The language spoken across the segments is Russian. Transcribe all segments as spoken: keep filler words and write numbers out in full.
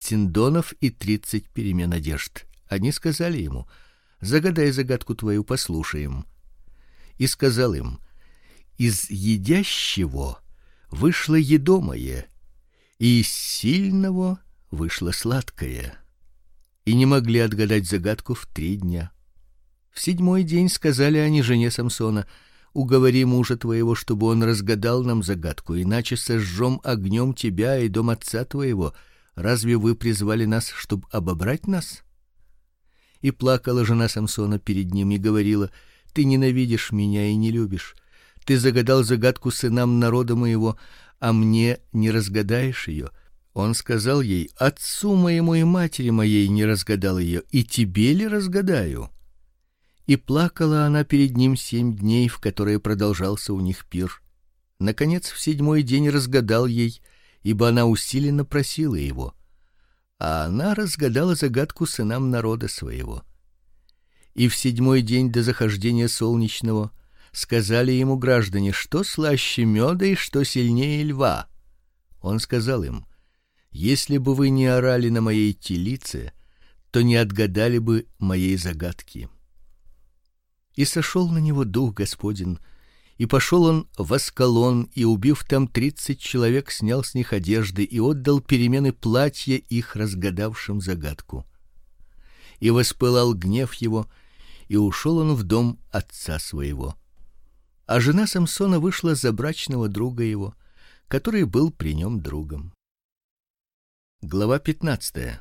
синдонов и тридцать перемен одежд. Они сказали ему: загадай загадку твою, послушаем. И сказал им: из едящего вышло едомое, и из сильного вышло сладкое. И не могли отгадать загадку в три дня. В седьмой день сказали они жене Самсона: уговори мужа твоего, чтобы он разгадал нам загадку, иначе сожжем огнем тебя и дом отца твоего. Разве вы призвали нас, чтобы обобрать нас? И плакала жена Самсона перед ним и говорила: ты ненавидишь меня и не любишь. Ты загадал загадку сынам народа моего, а мне не разгадаешь ее. Он сказал ей: отцу моему и матери моей не разгадал ее, и тебе ли разгадаю? И плакала она перед ним семь дней, в которые продолжался у них пир. Наконец в седьмой день разгадал ей, ибо она усиленно просила его. А она разгадала загадку сынам народа своего. И в седьмой день до захождения солнечного сказали ему граждане: что слаще меда и что сильнее льва? Он сказал им: если бы вы не орали на моей телице, то не отгадали бы моей загадки. И сошел на него дух Господень, и пошел он в Аскалон, и убив там тридцать человек, снял с них одежды и отдал перемены платья их разгадавшим загадку. И воспылал гнев его, и ушел он в дом отца своего. А жена Самсона вышла за брачного друга его, который был при нем другом. Глава пятнадцатая.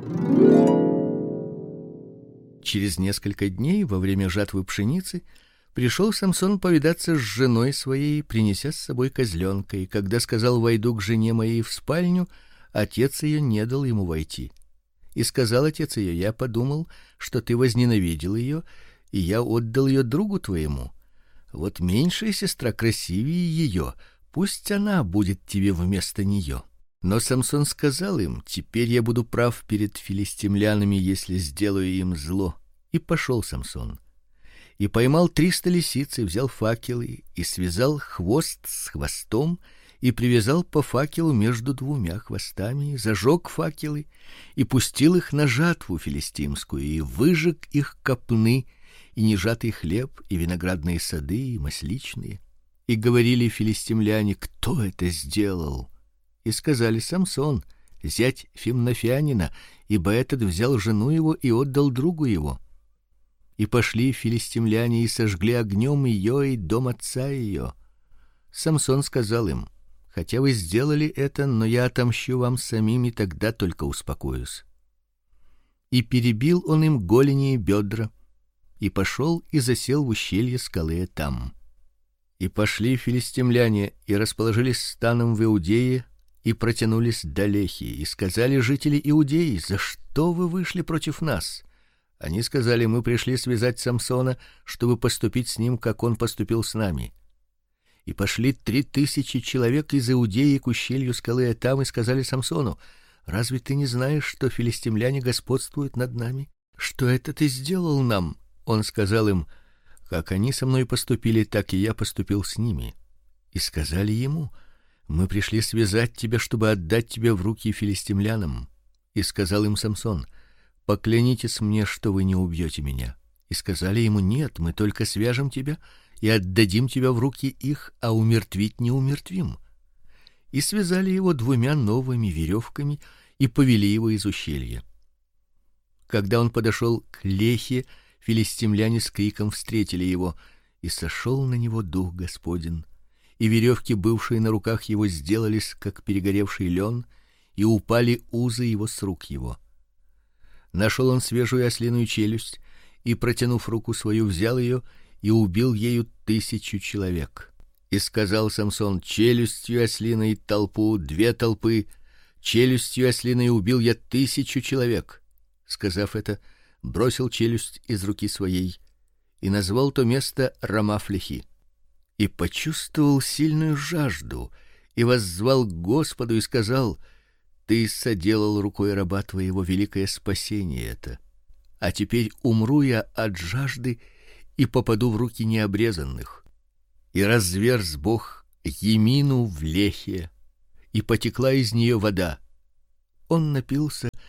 Через несколько дней, во время жатвы пшеницы, пришел Самсон повидаться с женой своей, принеся с собой козленка, и когда сказал: войду к жене моей в спальню, отец ее не дал ему войти. И сказал отец ее: я подумал, что ты возненавидел ее, и я отдал ее другу твоему. Вот меньшая сестра красивее ее, пусть она будет тебе вместо нее. Но Самсон сказал им: теперь я буду прав перед филистимлянами, если сделаю им зло. И пошел Самсон. И поймал триста лисиц, и взял факелы, и связал хвост с хвостом, и привязал по факелу между двумя хвостами, зажег факелы, и пустил их на жатву филистимскую, и выжег их копны, и нежатый хлеб, и виноградные сады, и масличные. И говорили филистимляне: кто это сделал? И сказали: Самсон, зять Фимнафянина, ибо этот взял жену его и отдал другу его. И пошли филистимляне и сожгли огнем ее и дом отца ее. Самсон сказал им: хотя вы сделали это, но я отомщу вам самим, и тогда только успокоюсь. И перебил он им голени и бедра, и пошел и засел в ущелье скалы Этам. И пошли филистимляне и расположились станом в Иудее, и протянулись до Лехи, и сказали жители Иудеи: за что вы вышли против нас? Они сказали: мы пришли связать Самсона, чтобы поступить с ним, как он поступил с нами. И пошли три тысячи человек из Иудеи к ущелью скалы Этам и сказали Самсону: разве ты не знаешь, что филистимляне господствуют над нами? Что это ты сделал нам? Он сказал им: как они со мной поступили, так и я поступил с ними. И сказали ему: мы пришли связать тебя, чтобы отдать тебя в руки филистимлянам. И сказал им Самсон: поклянитесь мне, что вы не убьете меня. И сказали ему: нет, мы только свяжем тебя и отдадим тебя в руки их, а умертвить не умертвим. И связали его двумя новыми веревками и повели его из ущелья. Когда он подошел к Лехе, филистимляне с криком встретили его, и сошел на него дух Господень. И веревки, бывшие на руках его, сделались как перегоревший лен, и упали узы его с рук его. Нашел он свежую ослиную челюсть, и, протянув руку свою, взял ее и убил ею тысячу человек. И сказал Самсон: челюстью ослиной толпу, две толпы, челюстью ослиной убил я тысячу человек. Сказав это, бросил челюсть из руки своей и назвал то место Рамафлехи. И почувствовал сильную жажду, и воззвал к Господу и сказал: ты соделал рукой раба твоего великое спасение это. А теперь умру я от жажды и попаду в руки необрезанных. И разверз Бог Емину в Лехе, и потекла из нее вода. Он напился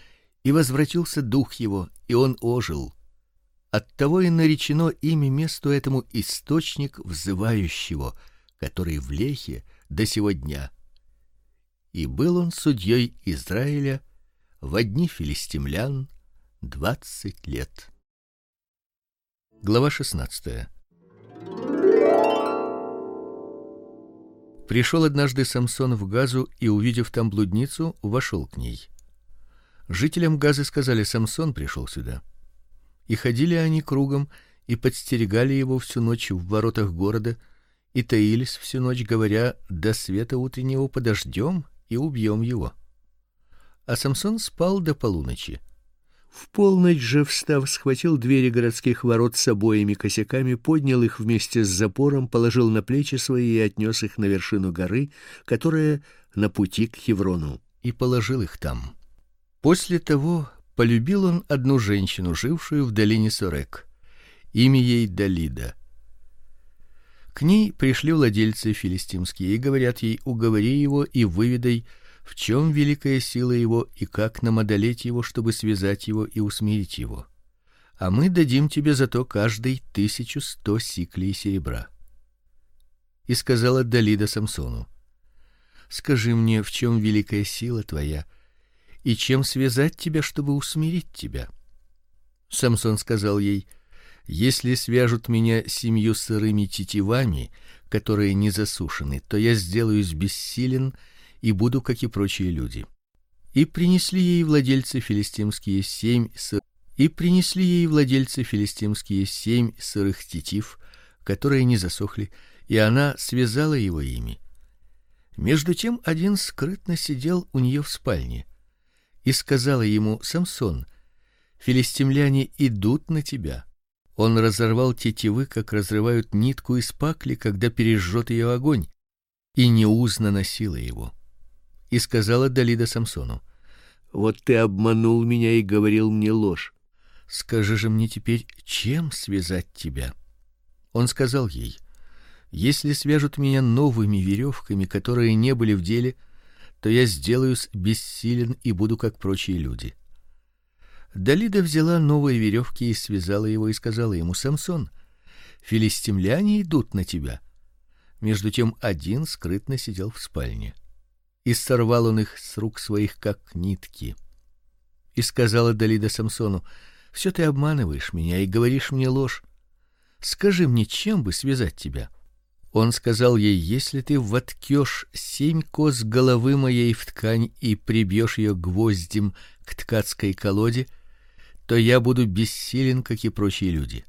и возвратился дух его, и он ожил. Оттого и наречено имя месту этому источник взывающего, который в Лехе до сего дня. И был он судьей Израиля во дни филистимлян двадцать лет. Глава шестнадцатая. Пришел однажды Самсон в Газу и, увидев там блудницу, вошел к ней. Жителям Газы сказали: Самсон пришел сюда. И ходили они кругом и подстерегали его всю ночь в воротах города и таились всю ночь, говоря: до света утреннего подождем и убьем его. А Самсон спал до полуночи. В полночь же, встав, схватил двери городских ворот с обоими косяками, поднял их вместе с запором, положил на плечи свои и отнес их на вершину горы, которая на пути к Хеврону, и положил их там. После того полюбил он одну женщину, жившую в долине Сорек. Имя ей Далида. К ней пришли владельцы филистимские и говорят ей: уговори его и выведай, в чем великая сила его и как нам одолеть его, чтобы связать его и усмирить его. А мы дадим тебе за то каждый тысячу сто сиклей серебра. И сказала Далида Самсону: скажи мне, в чем великая сила твоя, и чем связать тебя, чтобы усмирить тебя? Самсон сказал ей: если свяжут меня семью сырыми тетивами, которые не засушены, то я сделаюсь бессилен и буду, как и прочие люди. И принесли ей владельцы филистимские семь сыр... и принесли ей владельцы филистимские семь сырых тетив, которые не засохли, и она связала его ими. Между тем один скрытно сидел у нее в спальне и сказала ему: Самсон, филистимляне идут на тебя. Он разорвал тетивы, как разрывают нитку из пакли, когда пережжет ее огонь, и неузнана сила его. И сказала Далида Самсону: вот ты обманул меня и говорил мне ложь. Скажи же мне теперь, чем связать тебя? Он сказал ей: если свяжут меня новыми веревками, которые не были в деле, то я сделаюсь бессилен и буду, как прочие люди. Далида взяла новые веревки и связала его и сказала ему: Самсон, филистимляне идут на тебя. Между тем один скрытно сидел в спальне. И сорвал он их с рук своих, как нитки. И сказала Далида Самсону: все ты обманываешь меня и говоришь мне ложь. Скажи мне, чем бы связать тебя? Он сказал ей: если ты воткёшь семь кос головы моей в ткань и прибьешь ее гвоздем к ткацкой колоде, то я буду бессилен, как и прочие люди.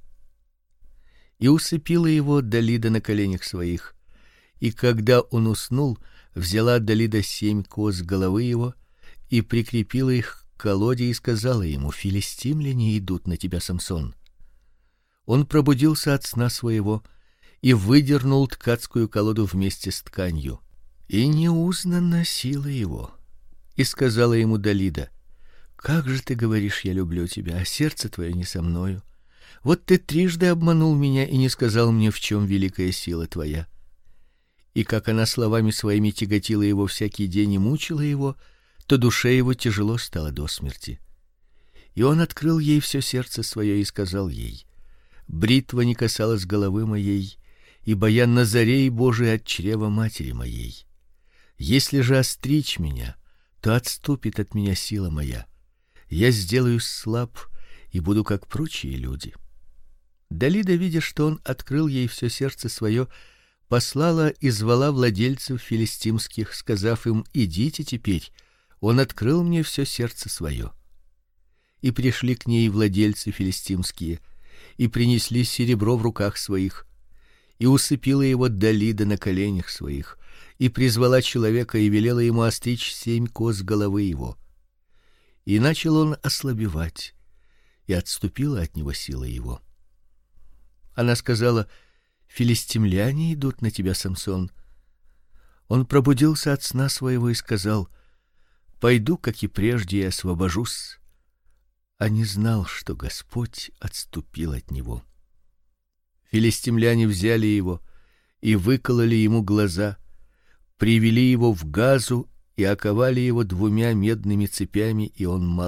И усыпила его Далида на коленях своих, и когда он уснул, взяла Далида семь кос головы его и прикрепила их к колоде и сказала ему: филистимляне идут на тебя, Самсон. Он пробудился от сна своего и выдернул ткацкую колоду вместе с тканью, и неузнана сила его. И сказала ему Далида: как же ты говоришь: я люблю тебя, а сердце твое не со мною? Вот ты трижды обманул меня и не сказал мне, в чем великая сила твоя. И как она словами своими тяготила его всякий день и мучила его, то душе его тяжело стало до смерти. И он открыл ей все сердце свое и сказал ей: бритва не касалась головы моей, ибо я Назарей Божий от чрева матери моей. Если же остричь меня, то отступит от меня сила моя. Я сделаюсь слаб и буду, как прочие люди. Далида, видя, что он открыл ей все сердце свое, послала и звала владельцев филистимских, сказав им: идите теперь, он открыл мне все сердце свое. И пришли к ней владельцы филистимские и принесли серебро в руках своих, и усыпила его Далида на коленях своих, и призвала человека и велела ему остричь семь кос головы его. И начал он ослабевать, и отступила от него сила его. Она сказала: филистимляне идут на тебя, Самсон. Он пробудился от сна своего и сказал: пойду, как и прежде, и освобожусь. А не знал, что Господь отступил от него. Филистимляне взяли его и выкололи ему глаза, привели его в Газу и оковали его двумя медными цепями, и он